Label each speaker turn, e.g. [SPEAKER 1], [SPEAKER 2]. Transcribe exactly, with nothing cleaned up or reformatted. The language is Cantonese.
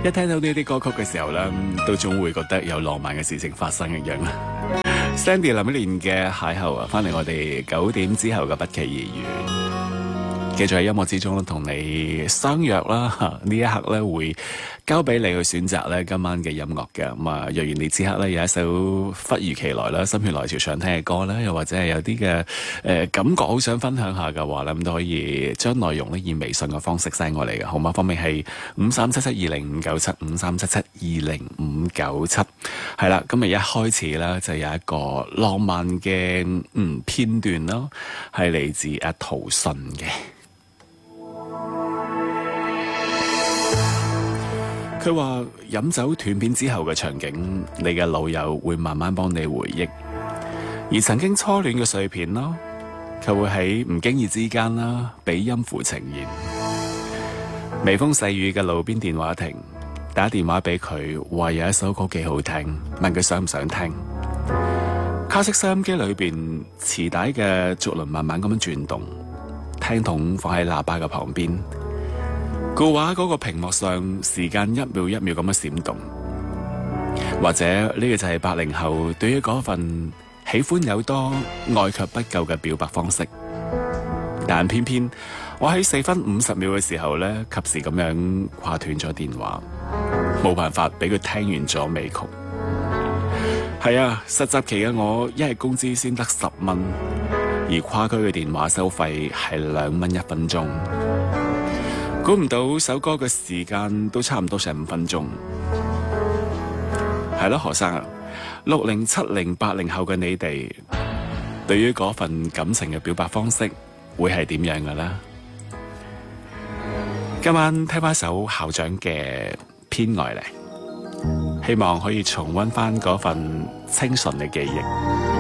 [SPEAKER 1] 一聽到呢啲歌曲嘅時候咧，都總會覺得有浪漫嘅事情發生一樣啦。Sandy 林憶蓮嘅邂逅啊，翻嚟我哋九點之後嘅不期而遇，繼續喺音樂之中咧同你相約啦。呢一刻咧會交俾你去選擇咧今晚嘅音樂嘅。咁啊，若然你此刻咧有一首忽如其來啦、心血來潮想聽嘅歌咧，又或者係有啲嘅誒感覺好想分享下嘅話咧，咁都可以將內容咧以微信嘅方式 send 我嚟嘅，號碼方面係五三七七二零五九七五三七七二零五九七。係啦，今日一開始咧就有一個浪漫嘅嗯片段咯，係嚟自阿陶信嘅。佢話飲酒斷片之後嘅場景，你嘅老友會慢慢幫你回憶，而曾經初戀嘅碎片咯，佢會喺唔經意之間啦，俾音符呈現。微風細雨嘅路邊電話亭，打電話俾佢，話有一首歌幾好聽，問佢想唔想聽。卡式收音機裏邊磁帶嘅軸輪慢慢咁樣轉動，聽筒放喺喇叭嘅旁邊。固話嗰個屏幕上時間一秒一秒咁樣閃動，或者呢個就係八零後對於嗰份喜歡有多愛卻不夠嘅表白方式。但偏偏我喺四分五十秒嘅時候呢，及時咁樣掛斷咗電話，冇辦法俾佢聽完咗尾曲。係啊，實習期嘅我一係工資先得十蚊，而跨區嘅電話收費係兩蚊一分鐘。估唔到首歌嘅時間都差唔多成五分鐘，係咯，何生啊，六零、七零、八零後嘅你哋，對於嗰份感情嘅表白方式會係點樣嘅呢？今晚聽翻首校長嘅偏愛嚟，希望可以重溫翻嗰份清純嘅記憶。